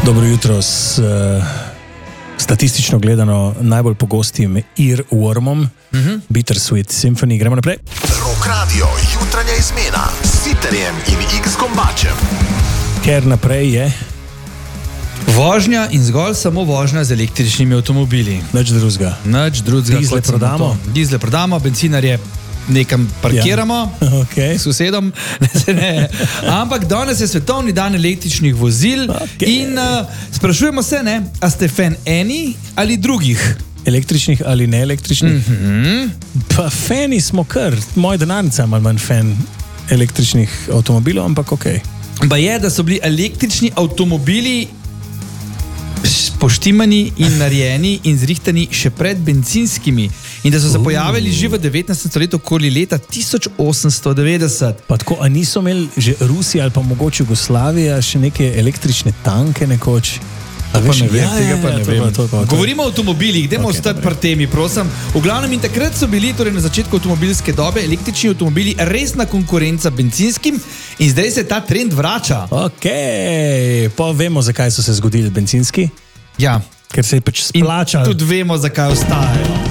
Dobro jutro s statistično gledano najbolj pogostim earwormom, Bittersweet Symphony. Gremo naprej. Rock Radio, jutranja izmena s Siterjem in X-Gombačem. Ker naprej je vožnja in zgolj samo vožnja z električnimi avtomobili. nič drugega. Nič drugega. Dizle prodamo. Dizle prodamo, bencinarje nekam parkiramo, Okay. s sosedom. Ne. Ampak danes je svetovni dan električnih vozil in sprašujemo se, a ste fan eni ali drugih? Električnih ali neelektričnih? Pa fani smo kar. Moj denarnica ima manj fan električnih avtomobilov, ampak okej. Pa je, da so bili električni avtomobili poštimani in narejeni in zrihtani še pred bencinskimi in da so se pojavili že v 19. stoletju okoli leta 1890. Pa tako, a niso imeli že Rusija ali pa mogoče Jugoslavija še neke električne tanke nekoč? A veš, Ne vem, tega pa ne vem. Govorimo o avtomobilih, dajmo ostati pri temi, prosim. V glavnem in takrat so bili, torej na začetku avtomobilske dobe, električni avtomobili resna konkurenca benzinskim in zdaj se ta trend vrača. Ok, pa vemo, zakaj so se zgodili bencinski. Ja. Ker se je pač In splačal. tudi vemo, zakaj ostajajo.